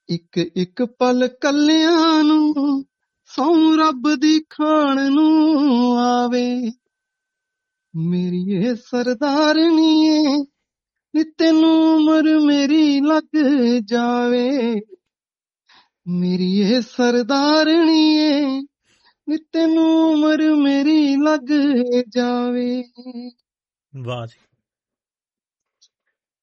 ਇੱਕ ਇੱਕ ਪਲ ਕੱਲਿਆਂ ਨੂੰ ਸੌਂ ਰੱਬ ਦੀ ਖਾਣ ਨੂੰ ਆਵੇ, ਮੇਰੀ ਏ ਸਰਦਾਰਨੀਏ ਨੀ ਤੈਨੂੰ ਉਮਰ ਮੇਰੀ ਲੱਗ ਜਾਵੇ, ਮੇਰੀ ਏ ਸਰਦਾਰਨੀਏ ਨੀ ਤੈਨੂੰ ਉਮਰ ਮੇਰੀ ਲੱਗ ਜਾਵੇ। ਵਾਹ ਜੀ